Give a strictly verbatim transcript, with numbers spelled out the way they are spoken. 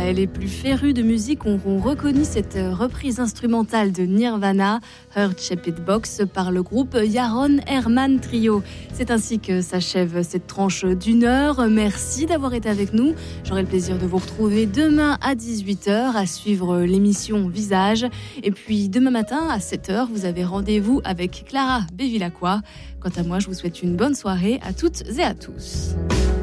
et les plus férus de musique auront reconnu cette reprise instrumentale de Nirvana, Heart Shaped Box, par le groupe Yaron Herman Trio. C'est ainsi que s'achève cette tranche d'une heure. Merci d'avoir été avec nous. J'aurai le plaisir de vous retrouver demain à dix-huit heures à suivre l'émission Visage. Et puis demain matin à sept heures, vous avez rendez-vous avec Clara Bevilacqua. Quant à moi, je vous souhaite une bonne soirée à toutes et à tous.